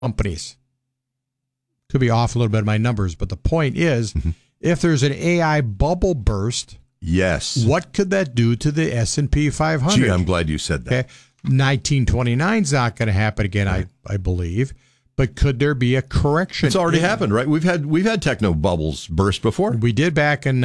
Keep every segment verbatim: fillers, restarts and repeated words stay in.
companies. Could be off a little bit of my numbers, but the point is, mm-hmm. if there's an A I bubble burst, yes, what could that do to the S and P five hundred? Gee, I'm glad you said that. Okay. nineteen twenty-nine is not going to happen again, right. I, I believe. But could there be a correction? It's already in, happened, right? We've had we've had techno bubbles burst before. We did back in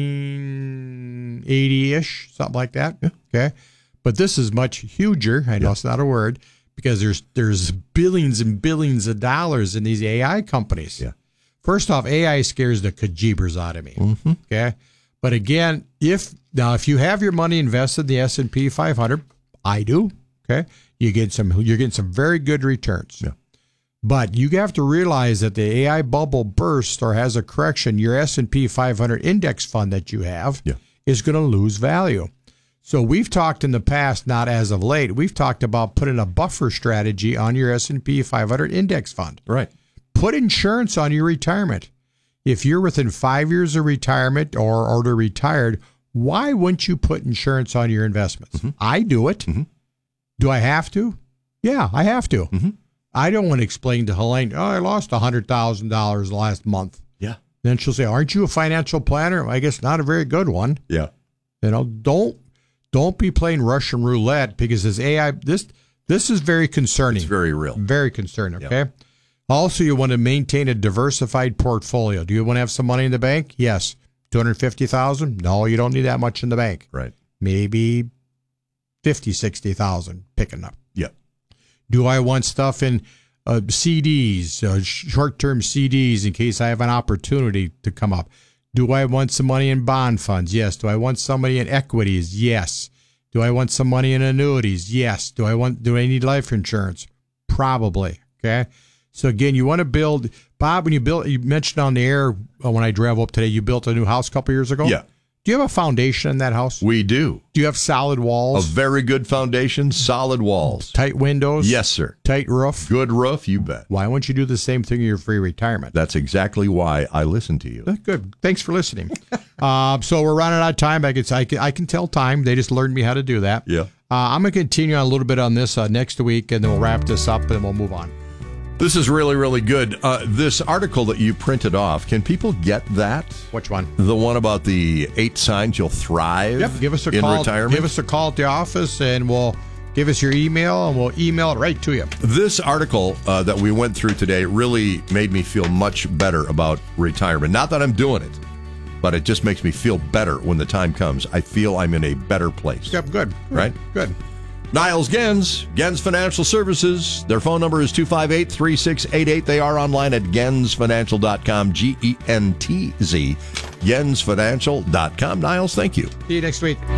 nineteen eighty-ish, something like that. Yeah. Okay. But this is much huger. I know yeah. it's not a word, because there's there's billions and billions of dollars in these A I companies. Yeah. First off, A I scares the kajibers out of me. Mm-hmm. Okay. But again, if now if you have your money invested in the S and P five hundred, I do. Okay. You get some you're getting some very good returns. Yeah. But you have to realize that the A I bubble bursts or has a correction, your S and P five hundred index fund that you have yeah. is going to lose value. So we've talked in the past, not as of late, we've talked about putting a buffer strategy on your S and P five hundred index fund. Right. Put insurance on your retirement. If you're within five years of retirement or already retired, why wouldn't you put insurance on your investments? Mm-hmm. I do it. Mm-hmm. Do I have to? Yeah, I have to. Mm-hmm. I don't want to explain to Helene, oh, I lost one hundred thousand dollars last month. Yeah. Then she'll say, aren't you a financial planner? I guess not a very good one. Yeah. You know, don't don't be playing Russian roulette, because this A I, this this is very concerning. It's very real. Very concerning, okay? Yeah. Also, you want to maintain a diversified portfolio. Do you want to have some money in the bank? Yes. two hundred fifty thousand dollars? No, you don't need that much in the bank. Right. Maybe fifty, sixty thousand picking up. Yeah. Do I want stuff in uh, C Ds, uh, short-term C Ds, in case I have an opportunity to come up? Do I want some money in bond funds? Yes. Do I want some money in equities? Yes. Do I want some money in annuities? Yes. Do I want? Do I need life insurance? Probably. Okay. So again, you want to build, Bob. When you built, you mentioned on the air uh, when I drove up today, you built a new house a couple years ago. Yeah. Do you have a foundation in that house? We do. Do you have solid walls? A very good foundation, solid walls. Tight windows? Yes, sir. Tight roof? Good roof, you bet. Why won't you do the same thing in your free retirement? That's exactly why I listen to you. Good. Thanks for listening. uh, so we're running out of time. I can, I, can, I can tell time. They just learned me how to do that. Yeah. Uh, I'm going to continue on a little bit on this uh, next week, and then we'll wrap this up, and we'll move on. This is really, really good. Uh, this article that you printed off, can people get that? Which one? The one about the eight signs you'll thrive yep. give us a in call, retirement? Give us a call at the office, and we'll give us your email, and we'll email it right to you. This article uh, that we went through today really made me feel much better about retirement. Not that I'm doing it, but it just makes me feel better when the time comes. I feel I'm in a better place. Yep, good. Right? Good. Niles Gens, Gens Financial Services. Their phone number is two five eight, three six eight eight. They are online at gens financial dot com, G E N T Z, gens financial dot com. Niles, thank you. See you next week.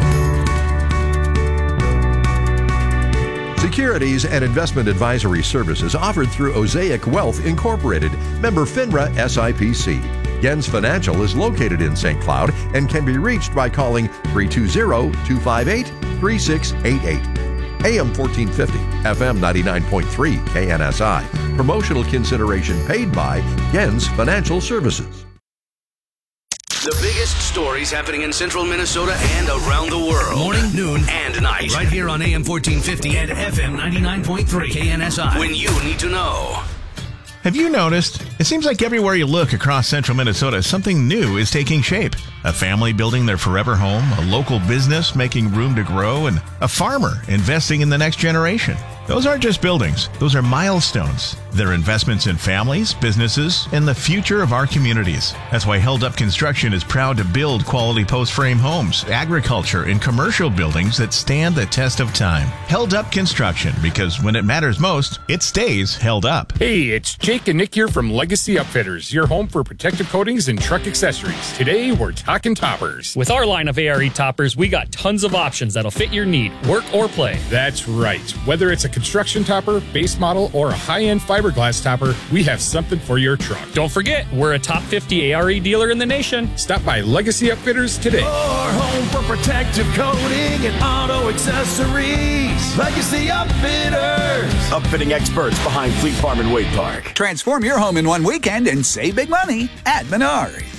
Securities and investment advisory services offered through Osaic Wealth Incorporated, member FINRA S I P C. Gens Financial is located in Saint Cloud and can be reached by calling three two zero, two five eight, three six eight eight. A M fourteen fifty, F M ninety-nine point three, K N S I. Promotional consideration paid by Gens Financial Services. The biggest stories happening in central Minnesota and around the world. Morning, noon, and night. Right here on A M fourteen fifty and F M ninety-nine point three, K N S I. When you need to know. Have you noticed? It seems like everywhere you look across central Minnesota, something new is taking shape. A family building their forever home, a local business making room to grow, and a farmer investing in the next generation. Those aren't just buildings. Those are milestones. They're investments in families, businesses, and the future of our communities. That's why Held Up Construction is proud to build quality post-frame homes, agriculture, and commercial buildings that stand the test of time. Held Up Construction, because when it matters most, it stays held up. Hey, it's Jake and Nick here from Legacy Upfitters, your home for protective coatings and truck accessories. Today, we're talking toppers. With our line of A R E toppers, we got tons of options that'll fit your need, work or play. That's right. Whether it's a construction topper, base model, or a high-end fiberglass topper, we have something for your truck. Don't forget, we're a top fifty A R E dealer in the nation. Stop by Legacy Upfitters today. Your home for protective coating and auto accessories. Legacy Upfitters. Upfitting experts behind Fleet Farm and Wade Park. Transform your home in one weekend and save big money at Menards.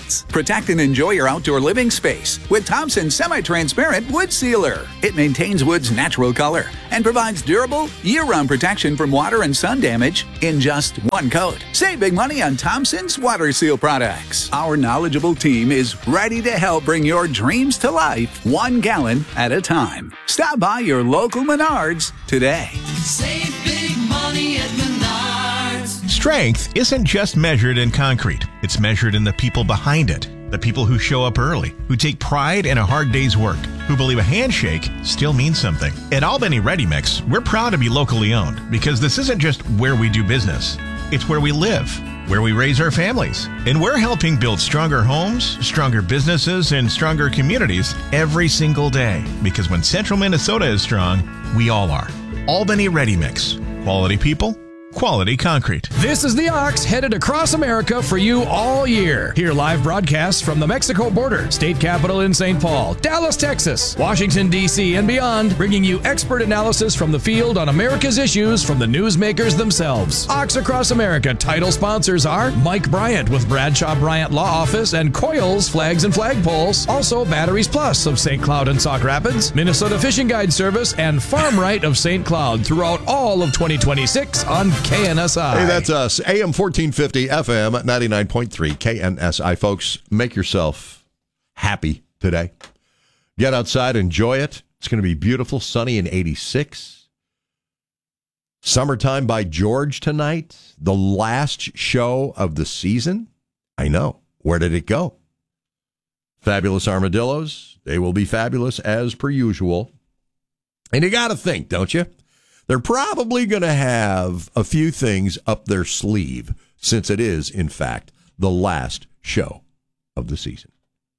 maintenance. Protect and enjoy your outdoor living space with Thompson Semi-Transparent Wood Sealer. It maintains wood's natural color and provides durable, year-round protection from water and sun damage in just one coat. Save big money on Thompson's Water Seal products. Our knowledgeable team is ready to help bring your dreams to life, one gallon at a time. Stop by your local Menards today. Save big money at Menards. Strength isn't just measured in concrete. It's measured in the people behind it. The people who show up early, who take pride in a hard day's work, who believe a handshake still means something. At Albany Ready Mix, we're proud to be locally owned because this isn't just where we do business. It's where we live, where we raise our families. And we're helping build stronger homes, stronger businesses, and stronger communities every single day. Because when Central Minnesota is strong, we all are. Albany Ready Mix. Quality people, quality concrete. This is the Ox headed across America for you all year. Hear live broadcasts from the Mexico border, state capital in Saint Paul, Dallas, Texas, Washington, D C, and beyond, bringing you expert analysis from the field on America's issues from the newsmakers themselves. Ox Across America title sponsors are Mike Bryant with Bradshaw Bryant Law Office and Coils Flags and Flagpoles. Also Batteries Plus of Saint Cloud and Sauk Rapids, Minnesota Fishing Guide Service, and Farm Right of Saint Cloud throughout all of twenty twenty-six on K N S I. Hey, that's us. A M fourteen fifty, F M ninety-nine point three, K N S I. Folks, make yourself happy today. Get outside, enjoy it. It's going to be beautiful, sunny and eighty-six. Summertime by George tonight. The last show of the season. I know. Where did it go? Fabulous Armadillos. They will be fabulous as per usual. And you got to think, don't you? They're probably going to have a few things up their sleeve since it is, in fact, the last show of the season.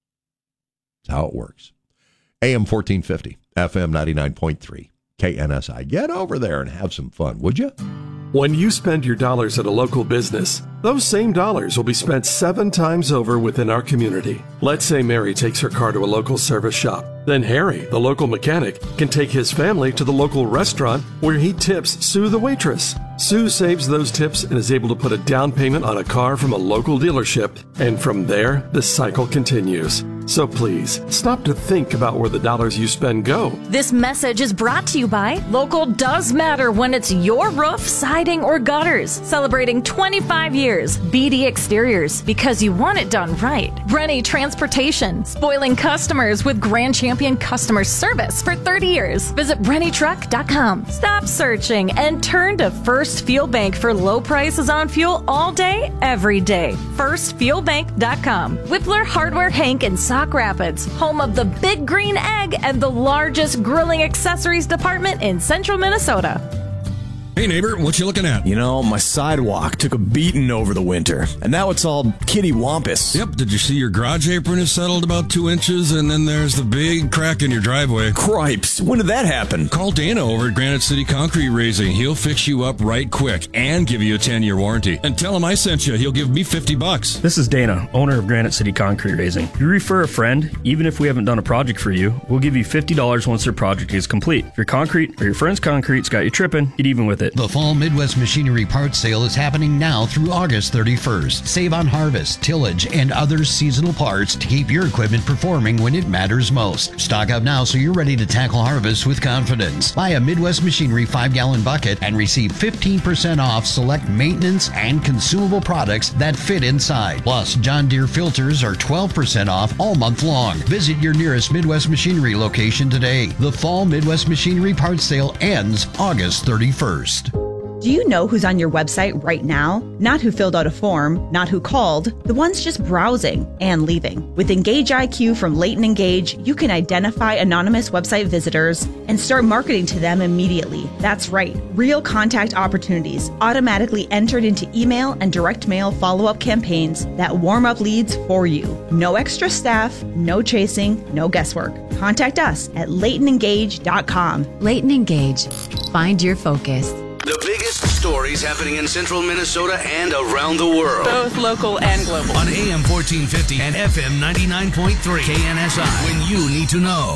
That's how it works. A M fourteen fifty, F M ninety-nine point three, K N S I. Get over there and have some fun, would you? When you spend your dollars at a local business, those same dollars will be spent seven times over within our community. Let's say Mary takes her car to a local service shop. Then Harry, the local mechanic, can take his family to the local restaurant where he tips Sue the waitress. Sue saves those tips and is able to put a down payment on a car from a local dealership. And from there, the cycle continues. So please, stop to think about where the dollars you spend go. This message is brought to you by Local Does Matter when it's your roof, siding, or gutters. Celebrating twenty-five years. B D Exteriors, because you want it done right. Rennie Transportation, spoiling customers with Grand Champion customer service for thirty years. Visit Rennie Truck dot com. Stop searching and turn to First Fuel Bank for low prices on fuel all day, every day. First Fuel Bank dot com. Whippler Hardware Hank and Sauk Rapids, home of the Big Green Egg and the largest grilling accessories department in central Minnesota. Hey neighbor, what you looking at? You know, my sidewalk took a beating over the winter, and now it's all kitty wampus. Yep, did you see your garage apron is settled about two inches, and then there's the big crack in your driveway? Cripes, when did that happen? Call Dana over at Granite City Concrete Raising. He'll fix you up right quick and give you a ten-year warranty. And tell him I sent you. He'll give me fifty bucks. This is Dana, owner of Granite City Concrete Raising. If you refer a friend, even if we haven't done a project for you, we'll give you fifty dollars once their project is complete. If your concrete or your friend's concrete's got you tripping, get even with it. The Fall Midwest Machinery Parts Sale is happening now through August thirty-first. Save on harvest, tillage, and other seasonal parts to keep your equipment performing when it matters most. Stock up now so you're ready to tackle harvest with confidence. Buy a Midwest Machinery five gallon bucket and receive fifteen percent off select maintenance and consumable products that fit inside. Plus, John Deere filters are twelve percent off all month long. Visit your nearest Midwest Machinery location today. The Fall Midwest Machinery Parts Sale ends August thirty-first. Do you know who's on your website right now? Not who filled out a form, not who called, the ones just browsing and leaving. With Engage I Q from Leighton Engage, you can identify anonymous website visitors and start marketing to them immediately. That's right, real contact opportunities automatically entered into email and direct mail follow-up campaigns that warm up leads for you. No extra staff, no chasing, no guesswork. Contact us at Leighton Engage dot com. Leighton Engage. Find your focus. The biggest stories happening in central Minnesota and around the world. Both local and global. On A M fourteen fifty and F M ninety-nine point three K N S I. When you need to know.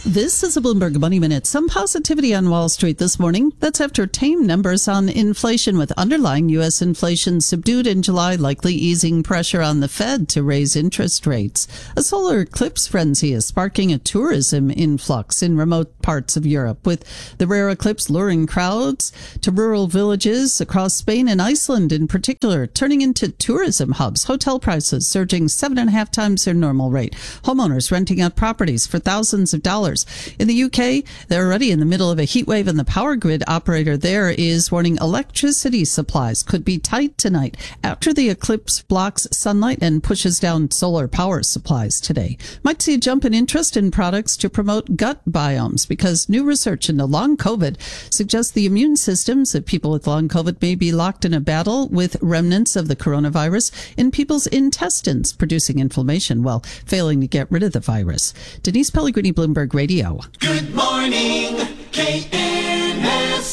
This is a Bloomberg Money Minute. Some positivity on Wall Street this morning. That's after tame numbers on inflation, with underlying U S inflation subdued in July, likely easing pressure on the Fed to raise interest rates. A solar eclipse frenzy is sparking a tourism influx in remote parts of Europe, with the rare eclipse luring crowds to rural villages across Spain and Iceland in particular, turning into tourism hubs. Hotel prices surging seven and a half times their normal rate. Homeowners renting out properties for thousands of dollars. In the U K, they're already in the middle of a heat wave, and the power grid operator there is warning electricity supplies could be tight tonight after the eclipse blocks sunlight and pushes down solar power supplies today. Might see a jump in interest in products to promote gut biomes, because new research into long COVID suggests the immune systems of people with long COVID may be locked in a battle with remnants of the coronavirus in people's intestines, producing inflammation while failing to get rid of the virus. Denise Pellegrini, Bloomberg Radio. Good morning, K N S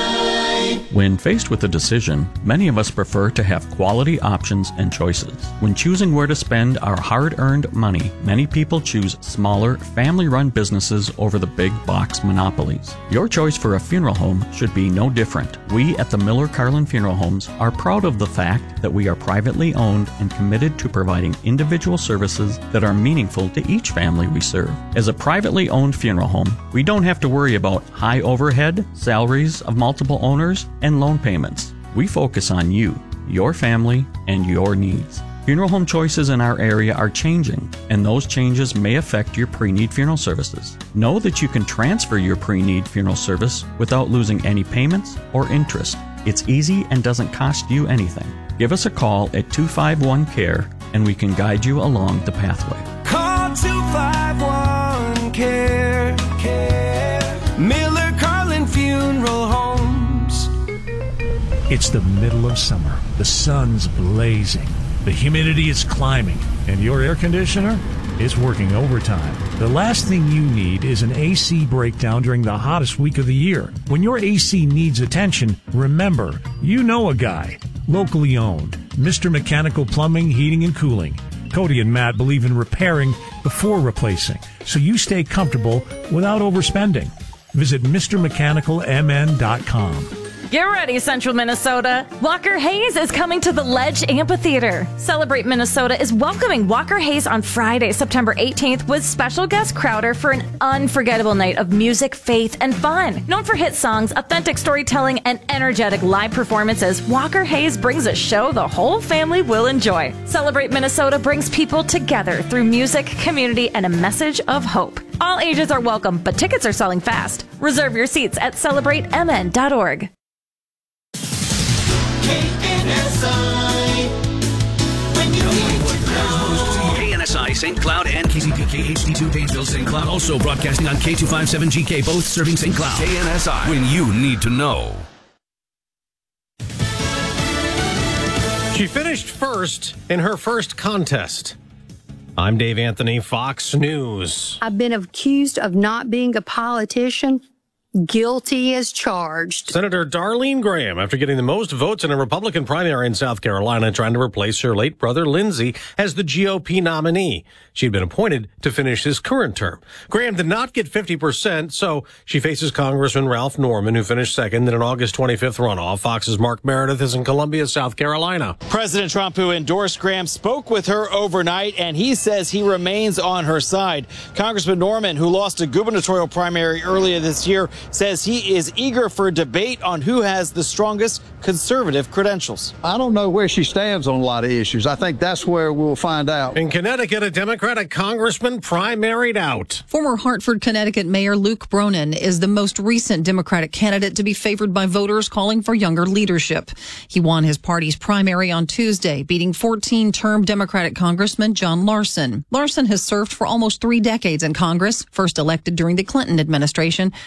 I. When faced with a decision, many of us prefer to have quality options and choices. When choosing where to spend our hard-earned money, many people choose smaller, family-run businesses over the big box monopolies. Your choice for a funeral home should be no different. We at the Miller Carlin Funeral Homes are proud of the fact that we are privately owned and committed to providing individual services that are meaningful to each family we serve. As a privately owned funeral home, we don't have to worry about high overhead, salaries of multiple owners, and loan payments. We focus on you, your family, and your needs. Funeral home choices in our area are changing, and those changes may affect your pre-need funeral services. Know that you can transfer your pre-need funeral service without losing any payments or interest. It's easy and doesn't cost you anything. Give us a call at two five one C A R E and we can guide you along the pathway. Call two five one C A R E. Miller Carlin Funeral Homes. It's the middle of summer. The sun's blazing. The humidity is climbing. And your air conditioner is working overtime. The last thing you need is an A C breakdown during the hottest week of the year. When your A C needs attention, remember, you know a guy. Locally owned. Mister Mechanical Plumbing, Heating, and Cooling. Cody and Matt believe in repairing before replacing, so you stay comfortable without overspending. Visit Mister Mechanical M N dot com. Get ready, Central Minnesota. Walker Hayes is coming to the Ledge Amphitheater. Celebrate Minnesota is welcoming Walker Hayes on Friday, September eighteenth, with special guest Crowder for an unforgettable night of music, faith, and fun. Known for hit songs, authentic storytelling, and energetic live performances, Walker Hayes brings a show the whole family will enjoy. Celebrate Minnesota brings people together through music, community, and a message of hope. All ages are welcome, but tickets are selling fast. Reserve your seats at celebrate M N dot org. K N S I. When you need to know. K N S I Saint Cloud and K C P K H D two Painesville Saint Cloud. Also broadcasting on K two fifty-seven G K, both serving Saint Cloud. K N S I. When you need to know. She finished first in her first contest. I'm Dave Anthony, Fox News. I've been accused of not being a politician. Guilty as charged. Senator Darlene Graham, after getting the most votes in a Republican primary in South Carolina, trying to replace her late brother Lindsey as the G O P nominee. She'd been appointed to finish his current term. Graham did not get fifty percent, so she faces Congressman Ralph Norman, who finished second in an August twenty-fifth runoff. Fox's Mark Meredith is in Columbia, South Carolina. President Trump, who endorsed Graham, spoke with her overnight, and he says he remains on her side. Congressman Norman, who lost a gubernatorial primary earlier this year, says he is eager for a debate on who has the strongest conservative credentials. I don't know where she stands on a lot of issues. I think that's where we'll find out. In Connecticut, a Democratic congressman primaried out. Former Hartford, Connecticut Mayor Luke Bronin is the most recent Democratic candidate to be favored by voters calling for younger leadership. He won his party's primary on Tuesday, beating fourteen-term Democratic Congressman John Larson. Larson has served for almost three decades in Congress, first elected during the Clinton administration, and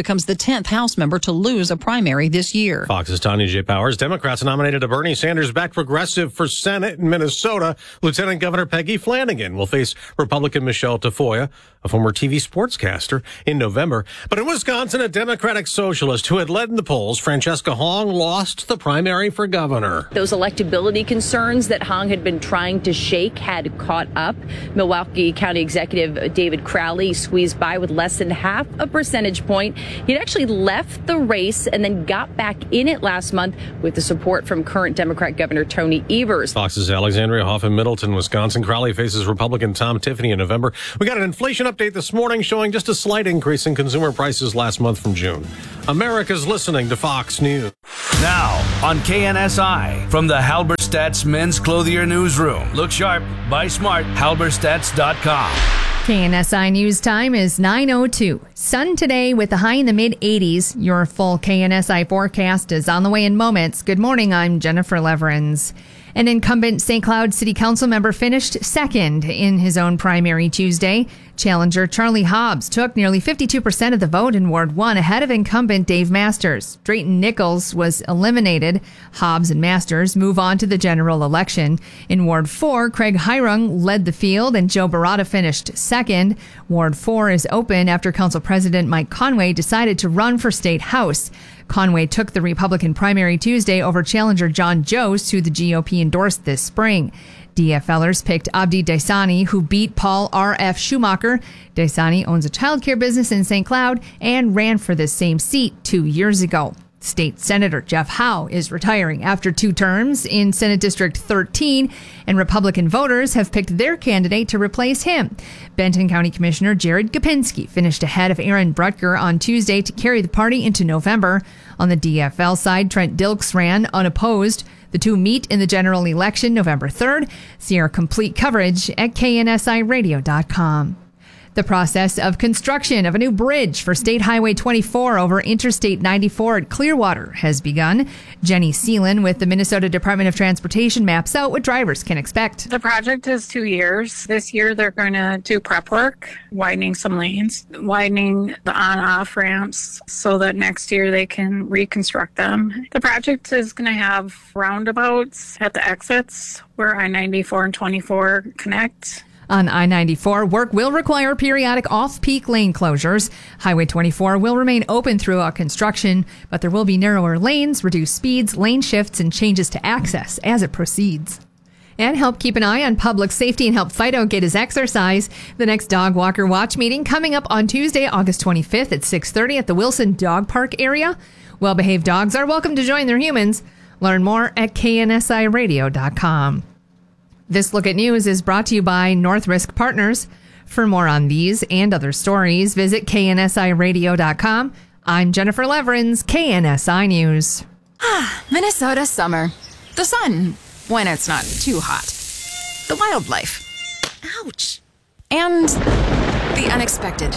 becomes the tenth House member to lose a primary this year. Fox's Tanya J. Powers. Democrats nominated a Bernie Sanders-backed progressive for Senate in Minnesota. Lieutenant Governor Peggy Flanagan will face Republican Michelle Tafoya, a former T V sportscaster, in November. But in Wisconsin, a Democratic socialist who had led in the polls, Francesca Hong, lost the primary for governor. Those electability concerns that Hong had been trying to shake had caught up. Milwaukee County Executive David Crowley squeezed by with less than half a percentage point. He'd actually left the race and then got back in it last month with the support from current Democrat Governor Tony Evers. Fox's Alexandria Hoff in Middleton, Wisconsin. Crowley faces Republican Tom Tiffany in November. We got an inflation update this morning showing just a slight increase in consumer prices last month from June. America's listening to Fox News. Now on K N S I from the Halberstadt's Men's Clothier Newsroom. Look sharp, buy smart, halberstadts dot com. K N S I News Time is nine oh two. Sun today with a high in the mid eighties. Your full K N S I forecast is on the way in moments. Good morning, I'm Jennifer Leverins. An incumbent Saint Cloud City Council member finished second in his own primary Tuesday. Challenger Charlie Hobbs took nearly fifty-two percent of the vote in Ward one ahead of incumbent Dave Masters. Drayton Nichols was eliminated. Hobbs and Masters move on to the general election. In Ward four, Craig Hirung led the field and Joe Barata finished second. Ward four is open after Council President Mike Conway decided to run for State House. Conway took the Republican primary Tuesday over challenger John Jost, who the G O P endorsed this spring. DFLers picked Abdi Daisani, who beat Paul R F. Schumacher. Daisani owns a childcare business in Saint Cloud and ran for this same seat two years ago. State Senator Jeff Howe is retiring after two terms in Senate District thirteen, and Republican voters have picked their candidate to replace him. Benton County Commissioner Jared Kapinski finished ahead of Aaron Brutker on Tuesday to carry the party into November. On the D F L side, Trent Dilks ran unopposed. The two meet in the general election November third. See our complete coverage at K N S I radio dot com. The process of construction of a new bridge for State Highway twenty-four over Interstate ninety-four at Clearwater has begun. Jenny Seelan with the Minnesota Department of Transportation maps out what drivers can expect. The project is two years. This year they're going to do prep work, widening some lanes, widening the on-off ramps so that next year they can reconstruct them. The project is going to have roundabouts at the exits where I ninety-four and twenty-four connect. On I ninety-four, work will require periodic off-peak lane closures. Highway twenty-four will remain open throughout construction, but there will be narrower lanes, reduced speeds, lane shifts, and changes to access as it proceeds. And help keep an eye on public safety and help Fido get his exercise. The next Dog Walker Watch meeting coming up on Tuesday, August twenty-fifth at six thirty at the Wilson Dog Park area. Well-behaved dogs are welcome to join their humans. Learn more at K N S I radio dot com. This Look at News is brought to you by North Risk Partners. For more on these and other stories, visit K N S I radio dot com. I'm Jennifer Leverins, K N S I News. Ah, Minnesota summer. The sun, when it's not too hot. The wildlife. Ouch. And the unexpected.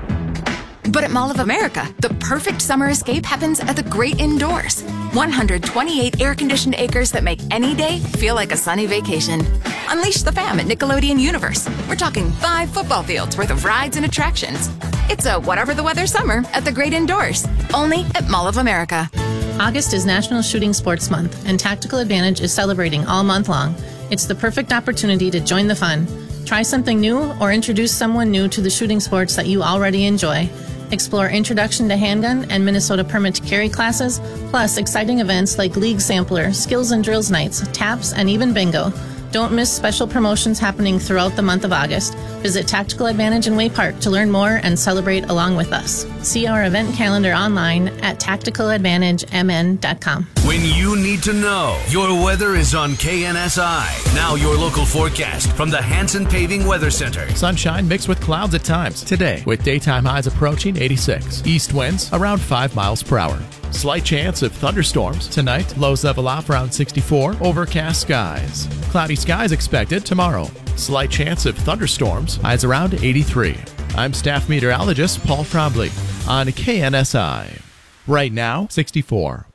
But at Mall of America, the perfect summer escape happens at the great indoors. one hundred twenty-eight air-conditioned acres that make any day feel like a sunny vacation. Unleash the fam at Nickelodeon Universe. We're talking five football fields worth of rides and attractions. It's a whatever the weather summer at the great indoors. Only at Mall of America. August is National Shooting Sports Month, and Tactical Advantage is celebrating all month long. It's the perfect opportunity to join the fun. Try something new or introduce someone new to the shooting sports that you already enjoy. Explore Introduction to Handgun and Minnesota Permit to Carry classes, plus exciting events like League Sampler, Skills and Drills Nights, Taps, and even Bingo. Don't miss special promotions happening throughout the month of August. Visit Tactical Advantage in Way Park to learn more and celebrate along with us. See our event calendar online at tactical advantage m n dot com. When you need to know, your weather is on K N S I. Now your local forecast from the Hanson Paving Weather Center. Sunshine mixed with clouds at times today, with daytime highs approaching eighty-six. East winds around five miles per hour. Slight chance of thunderstorms tonight. Lows level off around sixty-four. Overcast skies. Cloudy skies expected tomorrow. Slight chance of thunderstorms. Highs around eighty-three. I'm staff meteorologist Paul Trombley on K N S I. Right now, sixty-four.